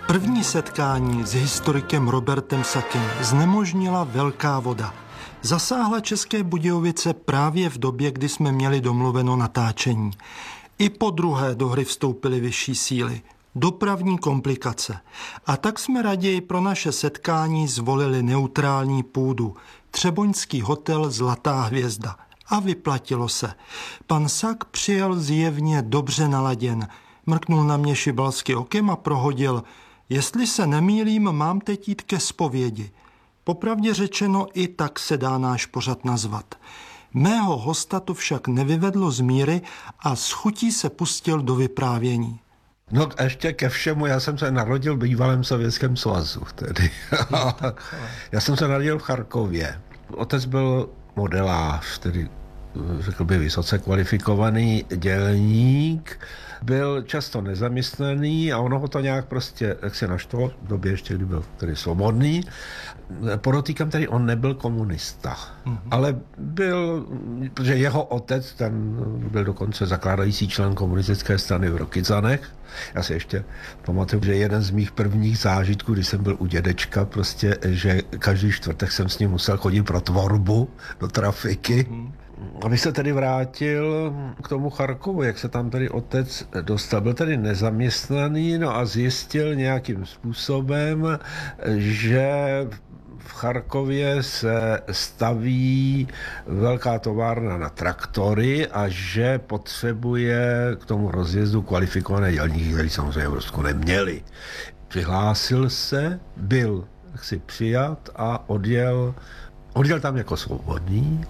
První setkání s historikem Robertem Sakem znemožnila velká voda. Zasáhla České Budějovice právě v době, kdy jsme měli domluveno natáčení. I po druhé do hry vstoupily vyšší síly. Dopravní komplikace. A tak jsme raději pro naše setkání zvolili neutrální půdu. Třeboňský hotel Zlatá hvězda. A vyplatilo se. Pan Sak přijel zjevně dobře naladěn. Mrknul na mě šibalsky okem a prohodil: jestli se nemýlím, mám teď jít ke zpovědi. Popravdě řečeno, i tak se dá náš pořad nazvat. Mého hosta to však nevyvedlo z míry a s chutí se pustil do vyprávění. No a ještě ke všemu, já jsem se narodil v bývalém Sovětském svazu tedy. Já jsem se narodil v Charkově. Otec byl modelář, tedy řekl bych vysoce kvalifikovaný dělník, byl často nezaměstnaný a ono ho to nějak prostě, jak se naštval, v době ještě, kdy byl tedy svobodný. Podotýkám tedy, on nebyl komunista, ale byl, protože jeho otec, ten byl dokonce zakládající člen komunistické strany v Rokycanech. Já si ještě pamatuju, že jeden z mých prvních zážitků, když jsem byl u dědečka, prostě, že každý čtvrtek jsem s ním musel chodit pro tvorbu do trafiky. Abych se tedy vrátil k tomu Charkovu, jak se tam tedy otec dostal. Byl tedy nezaměstnaný, no a zjistil nějakým způsobem, že v Charkově se staví velká továrna na traktory a že potřebuje k tomu rozjezdu kvalifikované dělníky, který samozřejmě v Rusku neměli. Přihlásil se, byl jaksi přijat a odjel tam jako svobodný.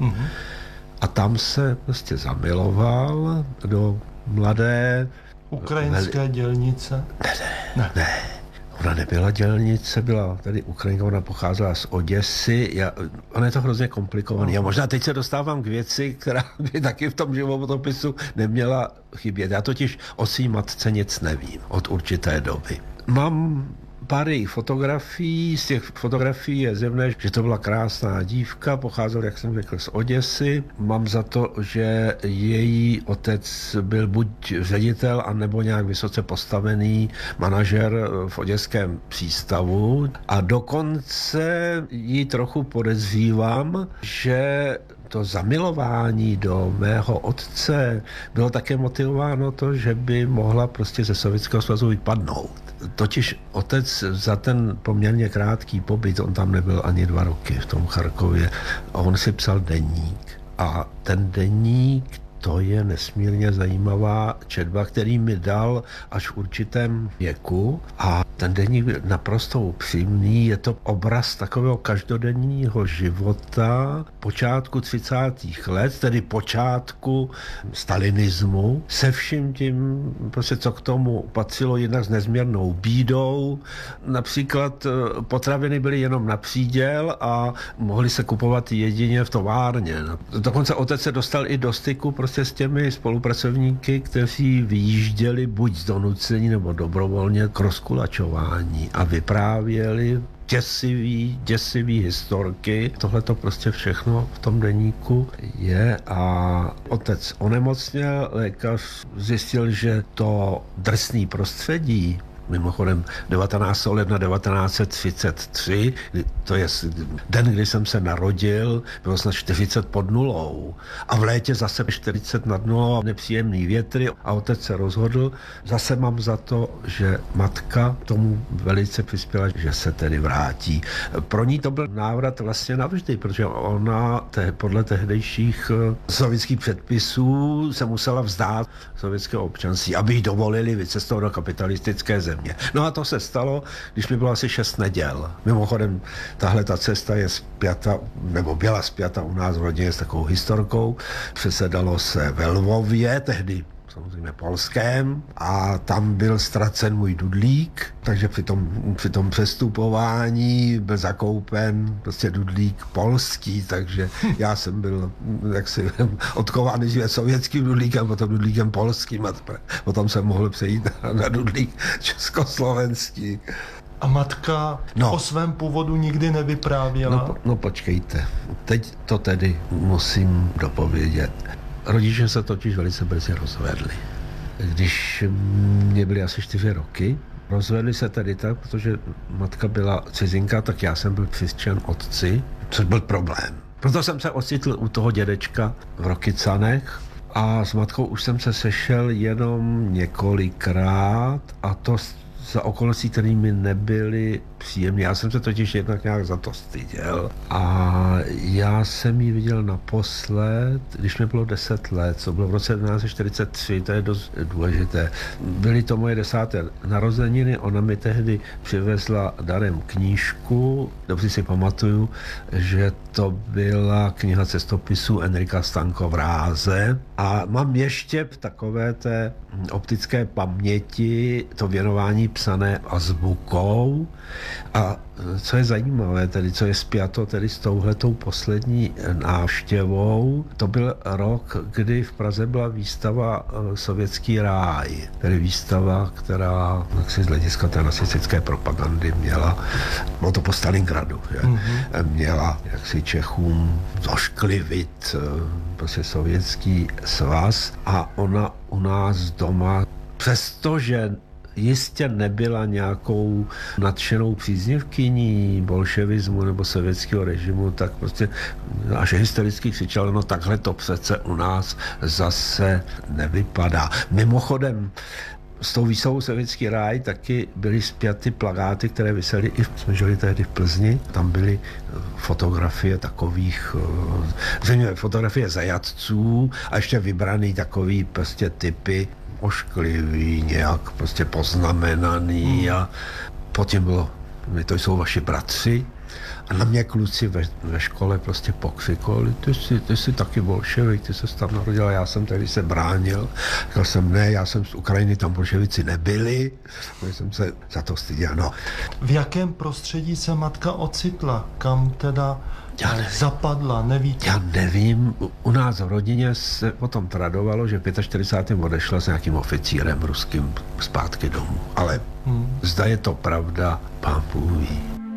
A tam se prostě zamiloval do mladé... Ukrajinské dělnice? Ne. Ona nebyla dělnice, byla tady Ukrajinka, ona pocházela z Oděsy. Ona je to hrozně komplikovaný. A možná teď se dostávám k věci, která by taky v tom životopisu neměla chybět. Já totiž o svý matce nic nevím od určité doby. Mám pár jejich fotografií, z těch fotografií je zjevné, že to byla krásná dívka, pocházel, jak jsem řekl, z Oděsy. Mám za to, že její otec byl buď ředitel, anebo nějak vysoce postavený manažer v oděském přístavu a dokonce ji trochu podezřívám, že to zamilování do mého otce bylo také motivováno to, že by mohla prostě ze Sovětského svazu vypadnout. Totiž otec za ten poměrně krátký pobyt, on tam nebyl ani 2 roky v tom Charkově, a on si psal deník. A ten deník, to je nesmírně zajímavá četba, který mi dal až v určitém věku. A ten deník byl naprosto upřímný, je to obraz takového každodenního života počátku 30. let, tedy počátku stalinismu, se vším tím, prostě co k tomu patřilo, jednak s nezměrnou bídou. Například potraviny byly jenom na příděl a mohly se kupovat jedině v továrně. Dokonce otec se dostal i do styku prostě s těmi spolupracovníky, kteří vyjížděli buď z donucení nebo dobrovolně k rozkulačování a vyprávěli děsivý historky. Tohle to prostě všechno v tom deníku je a otec onemocněl, lékař zjistil, že to drsný prostředí, mimochodem 19. ledna 1933, to je den, kdy jsem se narodil, bylo snad 40 pod nulou. A v létě zase 40 nad nulou a nepříjemný větry. A otec se rozhodl, zase mám za to, že matka tomu velice přispěla, že se tedy vrátí. Pro ní to byl návrat vlastně navždy, protože ona podle tehdejších sovětských předpisů se musela vzdát sovětského občanství, aby jí dovolili vycestovat do kapitalistické země. No a to se stalo, když mi bylo asi 6 neděl. Mimochodem, tahle ta cesta je spjata, nebo byla spjata u nás v rodině s takovou historkou. Přesedalo se ve Lvově, tehdy samozřejmě polském, a tam byl ztracen můj dudlík, takže při tom přestupování byl zakoupen prostě dudlík polský, takže já jsem byl jaksi odkovaný sovětským dudlíkem, potom dudlíkem polským a potom jsem mohl přejít na dudlík československý. A matka o svém původu nikdy nevyprávěla? No počkejte, teď to tedy musím dopovědět. Rodiče se totiž velice brzy rozvedli. Když mě byly asi 4 roky, Rozvedli se tedy tak, protože matka byla cizinka, tak já jsem byl křesťan otci, což byl problém. Proto jsem se ocitl u toho dědečka v Rokycanech a s matkou už jsem se sešel jenom několikrát a to za okolností, které mi nebyly příjemné. Já jsem se totiž jednak nějak za to styděl a já jsem ji viděl naposled, když mi bylo 10 let, co bylo v roce 1943, to je dost důležité. Byly to moje 10. narozeniny, ona mi tehdy přivezla darem knížku, dobře si pamatuju, že to byla kniha cestopisů Enrika Stanko Vráze a mám ještě v takové té optické paměti to věnování psané azbukou. A co je zajímavé, tedy co je spjato tedy s touhletou poslední návštěvou, to byl rok, kdy v Praze byla výstava Sovětský ráj, tedy výstava, která z hlediska té nacistické propagandy měla, bylo to po Stalingradu, že? Měla jaksi Čechům zošklivit prostě Sovětský svaz a ona u nás doma, přestože jistě nebyla nějakou nadšenou příznivkyní bolševismu nebo sovětského režimu, tak prostě až hystericky křičela, no takhle to přece u nás zase nevypadá. Mimochodem, s tou výstavou Sovětský ráj taky byly spjaty plakáty, které visely i jsme žili tehdy v Plzni. Tam byly fotografie takových, fotografie zajatců a ještě vybraný takový prostě typy ošklivý, nějak prostě poznamenaný a potom bylo, to jsou vaši bratři a na mě kluci ve škole prostě pokřikovali, ty jsi taky bolševik, ty se tam narodil a já jsem tehdy se bránil, říkal jsem ne, já jsem z Ukrajiny, tam bolševici nebyli, já jsem se za to styděl, no. V jakém prostředí se matka ocitla, kam teda zapadla, nevíte? Já nevím, u nás v rodině se potom tradovalo, že v 45. odešla s nějakým oficírem ruským zpátky domů, ale zda je to pravda, pán Bůh ví.